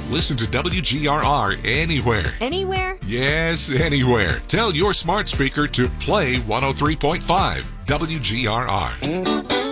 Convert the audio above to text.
Listen to WGRR anywhere. Anywhere? Yes, anywhere. Tell your smart speaker to play 103.5 WGRR.